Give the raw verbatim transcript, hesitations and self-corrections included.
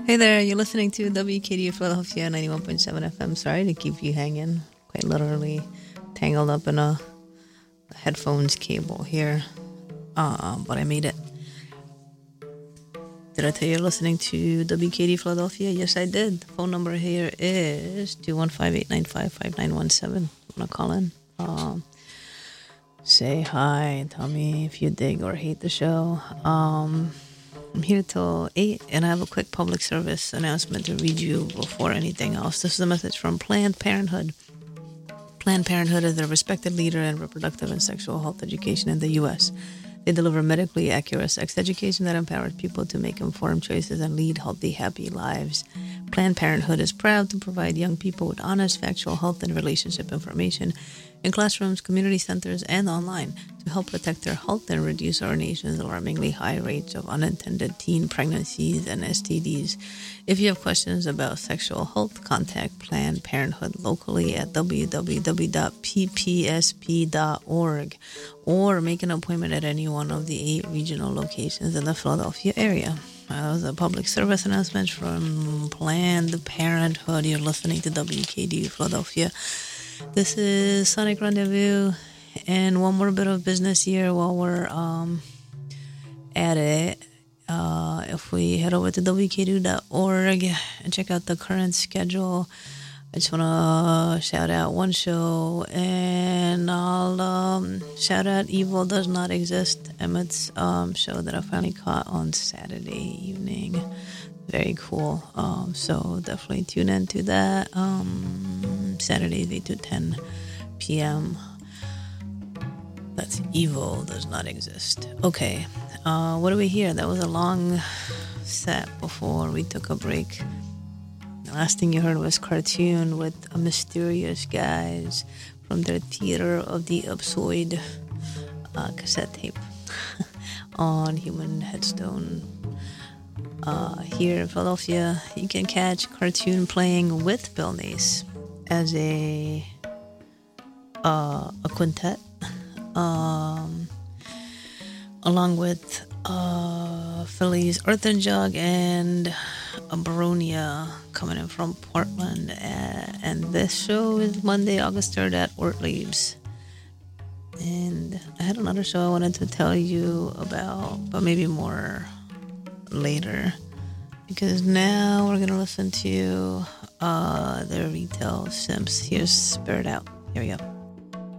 Hey there, you're listening to W K D Philadelphia ninety-one point seven F M. Sorry to keep you hanging. Quite literally tangled up in a headphones cable here. Uh, but I made it. Did I tell you you're listening to W K D Philadelphia? Yes, I did. The phone number here is two one five, eight nine five, five nine one seven. I'm going to call in. Um, say hi. Tell me if you dig or hate the show. Um... I'm here till eight, and I have a quick public service announcement to read you before anything else. This is a message from Planned Parenthood. Planned Parenthood is the respected leader in reproductive and sexual health education in the U S They deliver medically accurate sex education that empowers people to make informed choices and lead healthy, happy lives. Planned Parenthood is proud to provide young people with honest, factual health and relationship information in classrooms, community centers, and online to help protect their health and reduce our nation's alarmingly high rates of unintended teen pregnancies and S T Ds. If you have questions about sexual health, contact Planned Parenthood locally at w w w dot p p s p dot org or make an appointment at any one of the eight regional locations in the Philadelphia area. That was a public service announcement from Planned Parenthood. You're listening to W K D Philadelphia. This is Sonic Rendezvous, and one more bit of business here while we're um, at it. Uh, if we head over to w k d dot org and check out the current schedule, I just want to shout out one show, and I'll um, shout out Evil Does Not Exist, Emmett's um, show that I finally caught on Saturday evening. Very cool. Um, so definitely tune in to that. Um, Saturdays, eight to ten p.m. That's Evil Does Not Exist. Okay. Uh, what do we hear? That was a long set before we took a break. The last thing you heard was Cartoon with a Mysterious Guys from their Theater of the Absurd uh, cassette tape on Human Headstone. Uh, here in Philadelphia, you can catch Cartoon playing with Bill Nace as a uh, a quintet, um, along with uh, Philly's Earth and Jug and a Baronia coming in from Portland. Uh, and this show is Monday, August third at Ortlieb's. And I had another show I wanted to tell you about, but maybe more later, because now we're gonna listen to uh the Retail Simps. Here's Spirit Out. Here we go.